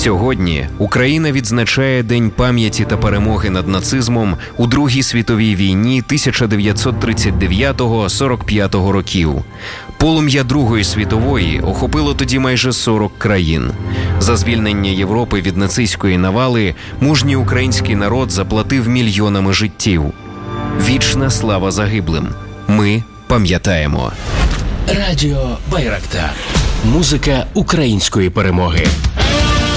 Сьогодні Україна відзначає День пам'яті та перемоги над нацизмом у Другій світовій війні 1939-45 років. Полум'я Другої світової охопило тоді майже 40 країн. За звільнення Європи від нацистської навали мужній український народ заплатив мільйонами життів. Вічна слава загиблим. Ми пам'ятаємо. Радіо Байрактар. Музика української перемоги.